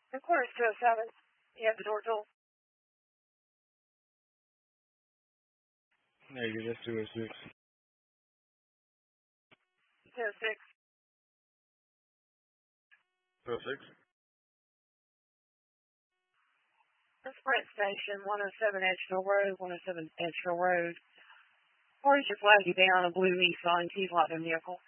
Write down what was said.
Of course, 207. You have the door tool. Negative, that's 206. 206. 206. The Sprint Station, 107 Edgefield Road, 107 Edgefield Road. Or you should flag you down a blue Nissan T-Lot vehicle.